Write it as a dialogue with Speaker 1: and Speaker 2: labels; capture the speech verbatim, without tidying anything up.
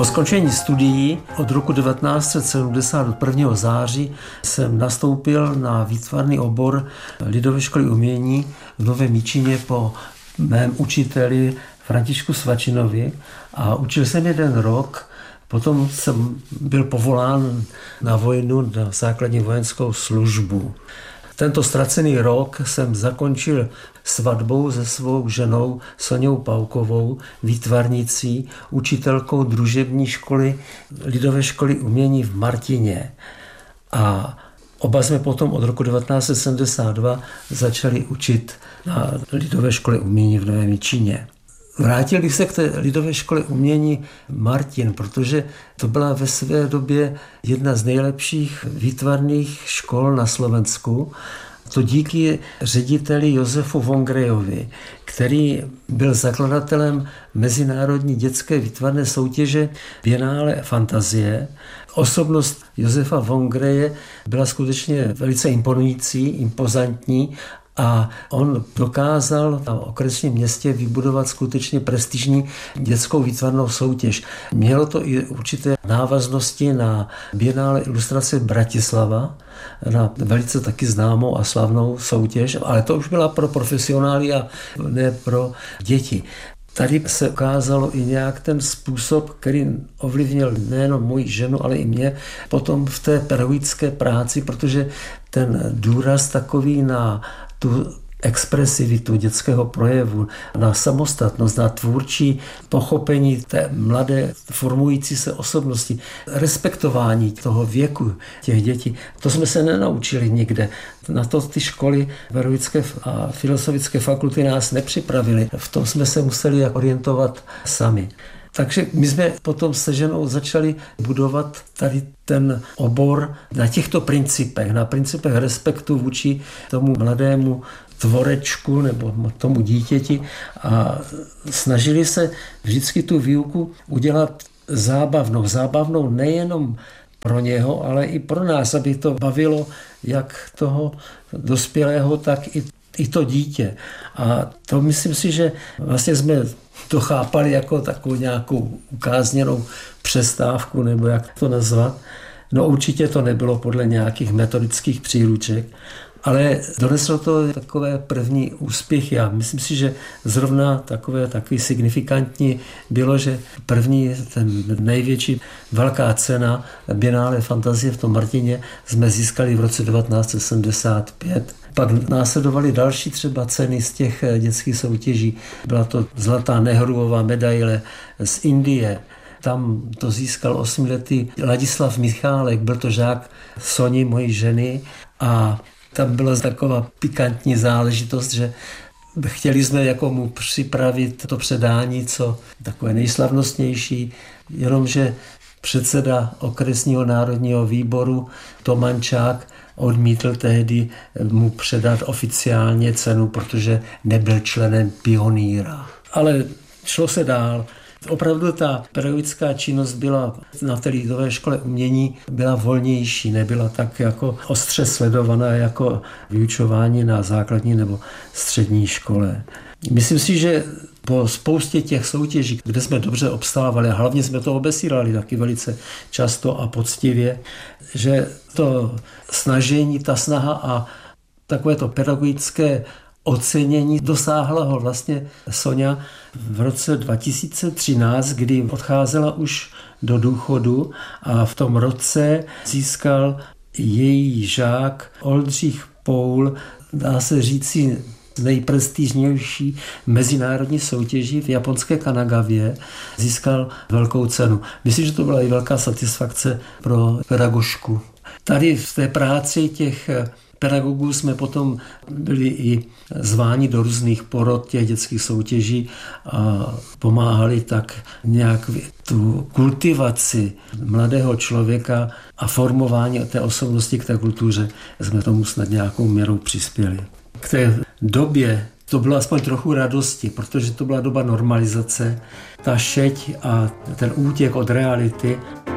Speaker 1: Po skončení studií od roku devatenáct set sedmdesát do prvního září jsem nastoupil na výtvarný obor Lidové školy umění v Novém Jičíně po mém učiteli Františku Svačinovi a učil jsem jeden rok. Potom jsem byl povolán na vojnu, na základní vojenskou službu. Tento ztracený rok jsem zakončil svatbou se svou ženou Soňou Paukovou, výtvarnicí, učitelkou družební školy Lidové školy umění v Martině. A oba jsme potom od roku devatenáct set sedmdesát dva začali učit na Lidové škole umění v Novém Jičíně. Vrátil bych se k té Lidové škole umění Martin, protože to byla ve své době jedna z nejlepších výtvarných škol na Slovensku. To díky řediteli Josefu Vongrejovi, který byl zakladatelem mezinárodní dětské výtvarné soutěže Biennále fantazie. Osobnost Josefa Vongreje byla skutečně velice imponující, impozantní, a on dokázal na okresním městě vybudovat skutečně prestižní dětskou výtvarnou soutěž. Mělo to i určité návaznosti na Biennále ilustrace Bratislava, na velice taky známou a slavnou soutěž, ale to už byla pro profesionály a ne pro děti. Tady se ukázalo i nějak ten způsob, který ovlivnil nejenom moji ženu, ale i mě potom v té pedagogické práci, protože ten důraz takový na tu expresivitu dětského projevu, na samostatnost, na tvůrčí pochopení té mladé formující se osobnosti, respektování toho věku těch dětí. To jsme se nenaučili nikde. Na to ty školy pedagogické a filozofické fakulty nás nepřipravili. V tom jsme se museli orientovat sami. Takže my jsme potom se ženou začali budovat tady ten obor na těchto principech, na principech respektu vůči tomu mladému tvorečku nebo tomu dítěti a snažili se vždycky tu výuku udělat zábavnou. Zábavnou nejenom pro něho, ale i pro nás, aby to bavilo jak toho dospělého, tak i, i to dítě. A to myslím si, že vlastně jsme to chápali jako takovou nějakou ukázněnou přestávku, nebo jak to nazvat. No určitě to nebylo podle nějakých metodických příruček, ale doneslo to takové první úspěchy a myslím si, že zrovna takové takový signifikantní bylo, že první, ten největší velká cena Biennále fantazie v tom Martině jsme získali v roce devatenáct set sedmdesát pět. Pak následovaly další třeba ceny z těch dětských soutěží. Byla to zlatá Nehruová medaile z Indie. Tam to získal osmiletý Ladislav Michálek, byl to žák Soni, mojí ženy, a tam byla taková pikantní záležitost, že chtěli jsme jako mu připravit to předání, co takové nejslavnostnější, jenomže předseda okresního národního výboru Tomančák odmítl tehdy mu předat oficiálně cenu, protože nebyl členem Pionýra. Ale šlo se dál. Opravdu ta pedagogická činnost byla na té Lidové škole umění byla volnější, nebyla tak jako ostře sledovaná jako vyučování na základní nebo střední škole. Myslím si, že po spoustě těch soutěží, kde jsme dobře obstávali, a hlavně jsme to obesílali taky velice často a poctivě, že to snažení, ta snaha a takové to pedagogické ocenění dosáhla ho vlastně Soňa v roce dva tisíce třináct, kdy odcházela už do důchodu a v tom roce získal její žák Oldřich Poul, dá se říci, nejprestižnější mezinárodní soutěži v japonské Kanagavě, získal velkou cenu. Myslím, že to byla i velká satisfakce pro pedagožku. Tady v té práci těch pedagogů jsme potom byli i zváni do různých porod těch dětských soutěží a pomáhali tak nějak tu kultivaci mladého člověka a formování té osobnosti k té kultuře. Jsme tomu snad nějakou měrou přispěli. K té době to bylo aspoň trochu radosti, protože to byla doba normalizace, ta šeť a ten útěk od reality.